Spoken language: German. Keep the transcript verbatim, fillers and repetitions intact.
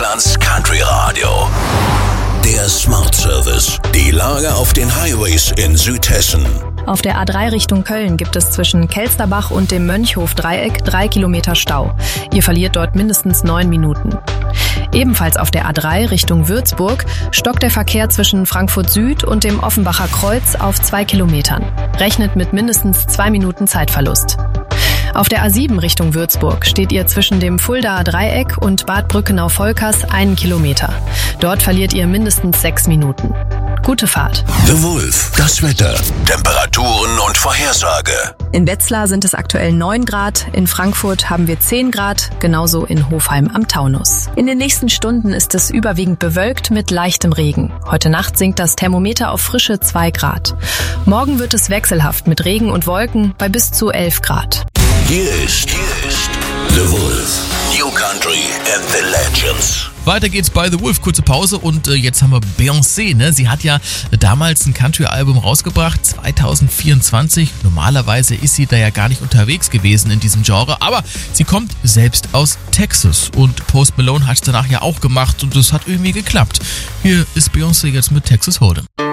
Deutschlands Country Radio. Der Smart Service. Die Lage auf den Highways in Südhessen. Auf der A drei Richtung Köln gibt es zwischen Kelsterbach und dem Mönchhof-Dreieck drei Kilometer Stau. Ihr verliert dort mindestens neun Minuten. Ebenfalls auf der A drei Richtung Würzburg stockt der Verkehr zwischen Frankfurt Süd und dem Offenbacher Kreuz auf zwei Kilometern. Rechnet mit mindestens zwei Minuten Zeitverlust. Auf der A sieben Richtung Würzburg steht ihr zwischen dem Fuldaer Dreieck und Bad Brückenau-Volkers einen Kilometer. Dort verliert ihr mindestens sechs Minuten. Gute Fahrt. The Wolf, das Wetter, Temperaturen und Vorhersage. In Wetzlar sind es aktuell neun Grad, in Frankfurt haben wir zehn Grad, genauso in Hofheim am Taunus. In den nächsten Stunden ist es überwiegend bewölkt mit leichtem Regen. Heute Nacht sinkt das Thermometer auf frische zwei Grad. Morgen wird es wechselhaft mit Regen und Wolken bei bis zu elf Grad. Hier ist, hier ist The Wolf. New Country and the Legends. Weiter geht's bei The Wolf. Kurze Pause und äh, jetzt haben wir Beyoncé. Ne? Sie hat ja damals ein Country-Album rausgebracht, zwanzig vierundzwanzig. Normalerweise ist sie da ja gar nicht unterwegs gewesen in diesem Genre, aber sie kommt selbst aus Texas und Post Malone hat es danach ja auch gemacht und das hat irgendwie geklappt. Hier ist Beyoncé jetzt mit Texas Hold'em.